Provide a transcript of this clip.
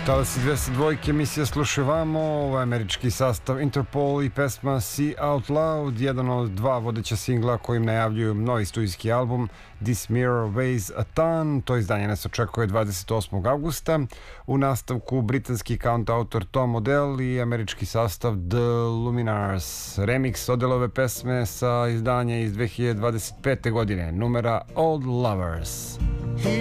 Talasi 202 emisija slušavamo, ovo je američki sastav Interpol i pesma See Out Loud, jedan od dva vodeća singla kojim najavljuju novi studijski album This Mirror Weighs a Ton. To izdanje nas očekuje 28. augusta. U nastavku britanski countautor Tom Odell i američki sastav The Luminars. Remix Odellove pesme sa izdanja iz 2025. godine, numera Old Lovers.